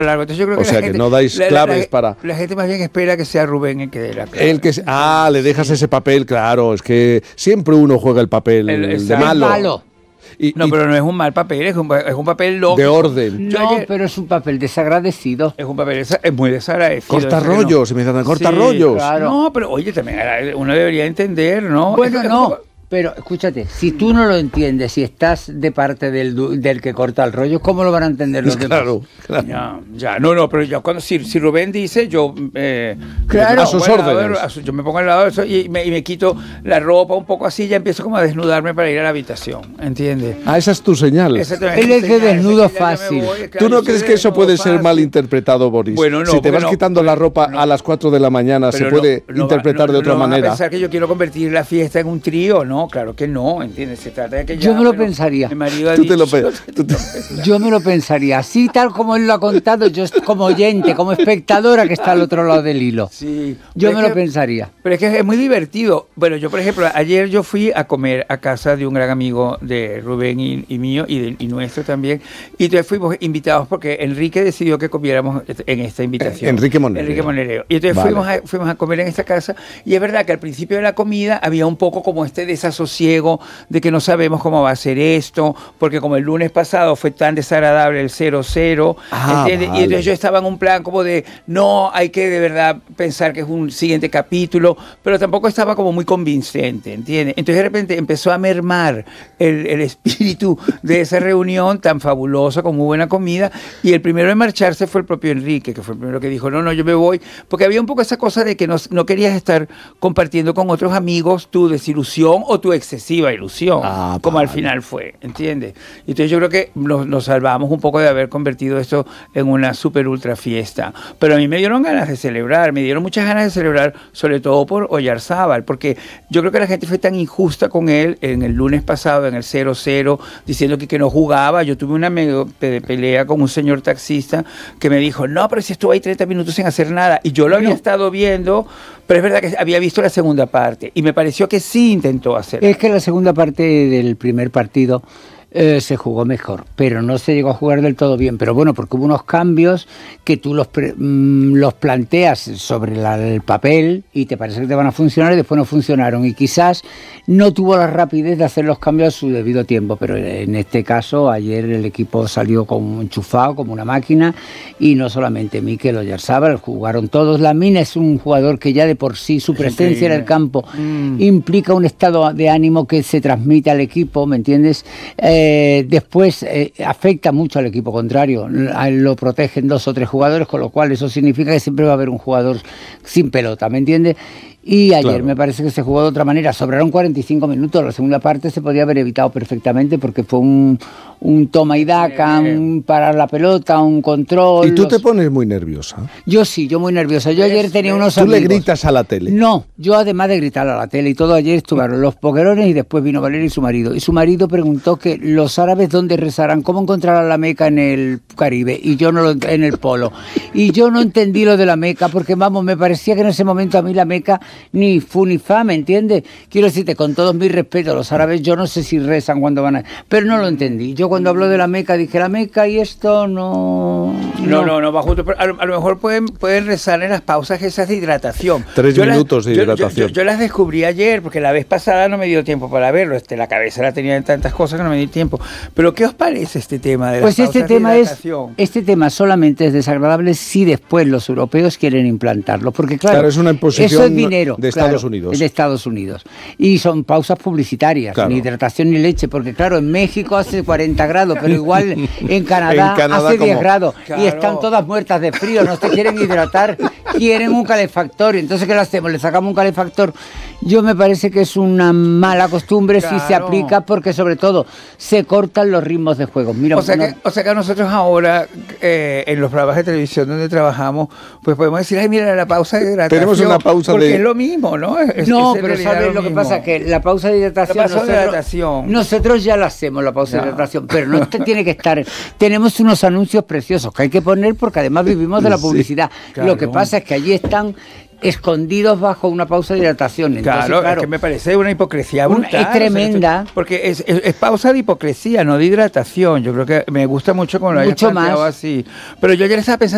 largo. Entonces yo creo que O sea, que no dais claves para... La gente más bien espera que sea Rubén el que dé la clave. Le dejas ese papel, claro. Es que siempre uno juega el papel de malo. Pero no es un mal papel, es un papel lógico. De orden. Pero es un papel desagradecido. Es un papel es muy desagradecido. Corta rollos, se me dicen corta rollos. Claro. No, pero oye, también uno debería entender, ¿no? Bueno, pero escúchate, si tú no lo entiendes, si estás de parte del que corta el rollo, ¿cómo lo van a entender los demás? Claro. Ya, pero yo si Rubén dice, yo a sus órdenes. Yo me pongo al lado de eso y me quito la ropa un poco así, ya empiezo como a desnudarme para ir a la habitación, ¿entiendes? Esa es tu señal. Él es de desnudo fácil. ¿Tú no crees que eso puede ser mal interpretado, Boris? Bueno, si te vas quitando la ropa a las 4 de la mañana, se puede interpretar de otra manera. No pensar que yo quiero convertir la fiesta en un trío, ¿no? Claro que no, ¿entiendes? Se trata de que yo me lo pensaría. Mi marido ha Tú dicho, yo me lo pensaría. Así tal como él lo ha contado, yo como oyente, como espectadora que está al otro lado del hilo. Sí. Yo me lo pensaría. Pero es que es muy divertido. Bueno, yo, por ejemplo, ayer yo fui a comer a casa de un gran amigo de Rubén y mío y nuestro también. Y entonces fuimos invitados porque Enrique decidió que comiéramos en esta invitación. Enrique Monereo. Y entonces fuimos a comer en esta casa. Y es verdad que al principio de la comida había un poco como este desasosiego de que no sabemos cómo va a ser esto, porque como el lunes pasado fue tan desagradable el 0-0, ¿entiendes? Vale. Y entonces yo estaba en un plan como de, no, hay que de verdad pensar que es un siguiente capítulo, pero tampoco estaba como muy convincente, ¿entiendes? Entonces de repente empezó a mermar el espíritu de esa reunión tan fabulosa, con muy buena comida, y el primero en marcharse fue el propio Enrique, que fue el primero que dijo, no, yo me voy, porque había un poco esa cosa de que no querías estar compartiendo con otros amigos tu desilusión o tu excesiva ilusión, como al final fue, ¿entiendes? Y entonces yo creo que nos salvamos un poco de haber convertido esto en una super ultra fiesta. Pero a mí me dieron ganas de celebrar, me dieron muchas ganas de celebrar, sobre todo por Oyarzábal, porque yo creo que la gente fue tan injusta con él en el lunes pasado, en el 0-0, diciendo que no jugaba. Yo tuve una medio pelea con un señor taxista que me dijo, no, pero si estuvo ahí 30 minutos sin hacer nada, y yo lo había estado viendo, pero es verdad que había visto la segunda parte, y me pareció que sí intentó hacer. Es que la segunda parte del primer partido se jugó mejor, pero no se llegó a jugar del todo bien. Pero bueno, porque hubo unos cambios que tú los planteas sobre el papel y te parece que te van a funcionar y después no funcionaron. Y quizás no tuvo la rapidez de hacer los cambios a su debido tiempo, pero en este caso ayer el equipo salió como enchufado, como una máquina, y no solamente Mikel Oyarzábal, jugaron todos. Lamine es un jugador que ya de por sí su presencia en el campo implica un estado de ánimo que se transmite al equipo, ¿me entiendes? Después afecta mucho al equipo contrario, lo protegen 2 o 3 jugadores, con lo cual eso significa que siempre va a haber un jugador sin pelota, ¿me entiendes? Y ayer me parece que se jugó de otra manera. Sobraron 45 minutos. La segunda parte se podía haber evitado perfectamente porque fue un toma y daca, un parar la pelota, un control. ¿Y tú te pones muy nerviosa? Yo sí, yo muy nerviosa. Yo ayer tenía unos amigos. ¿Tú le gritas a la tele? No, yo además de gritar a la tele y todo, ayer estuvieron los pokerones y después vino Valeria y su marido. Y su marido preguntó que los árabes dónde rezarán, cómo encontrarán la Meca en el Caribe y yo no en el Polo. Y yo no entendí lo de la Meca porque, vamos, me parecía que en ese momento a mí la Meca ni fu ni fa, ¿me entiendes? Quiero decirte, con todo mi respeto, los árabes yo no sé si rezan cuando van a... Pero no lo entendí. Yo cuando habló de la Meca dije, la Meca y esto no va junto. A lo mejor pueden rezar en las pausas esas de hidratación. 3 minutos de hidratación. Yo las descubrí ayer, porque la vez pasada no me dio tiempo para verlo. La cabeza la tenía en tantas cosas que no me dio tiempo. Pero ¿qué os parece este tema de las pausas de hidratación? Este tema solamente es desagradable si después los europeos quieren implantarlo, porque claro es una imposición eso es dinero de Estados Unidos. De Estados Unidos. Y son pausas publicitarias, ni hidratación ni leche, porque claro, en México hace 40 grados, pero igual en Canadá hace 10 grados y están todas muertas de frío, no se quieren hidratar, quieren un calefactor. Entonces, ¿qué le hacemos? ¿Le sacamos un calefactor? Yo me parece que es una mala costumbre si se aplica, porque sobre todo se cortan los ritmos de juego. Mira, o sea que nosotros ahora, en los programas de televisión donde trabajamos, pues podemos decir, ay, mira, la pausa de hidratación. Tenemos una pausa porque es lo mismo, ¿no? Pero ¿sabes lo que pasa? Que la pausa de hidratación, nosotros ya la hacemos, la pausa de hidratación, pero no tiene que estar... Tenemos unos anuncios preciosos que hay que poner porque además vivimos de la publicidad. Lo que pasa es que allí están escondidos bajo una pausa de hidratación. Entonces, claro, es que me parece una hipocresía brutal. Es tremenda. Porque es pausa de hipocresía, no de hidratación. Yo creo que me gusta mucho como lo hayas planteado así. Pero yo ayer estaba pensando